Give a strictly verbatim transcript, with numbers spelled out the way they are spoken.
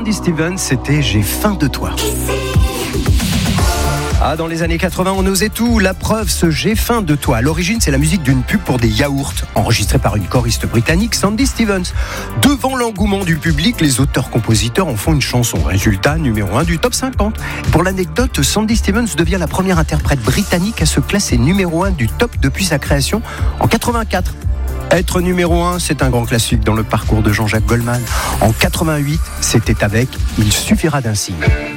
Sandy Stevens, c'était J'ai faim de toi. Ah, dans les années quatre-vingts, on osait tout. La preuve, ce J'ai faim de toi. À l'origine, c'est la musique d'une pub pour des yaourts, enregistrée par une choriste britannique, Sandy Stevens. Devant l'engouement du public, les auteurs-compositeurs en font une chanson. Résultat, numéro un du top cinquante. Pour l'anecdote, Sandy Stevens devient la première interprète britannique à se classer numéro un du top depuis sa création en quatre-vingt-quatre. Être numéro un, c'est un grand classique dans le parcours de Jean-Jacques Goldman. En quatre-vingt-huit, c'était avec Il suffira d'un signe.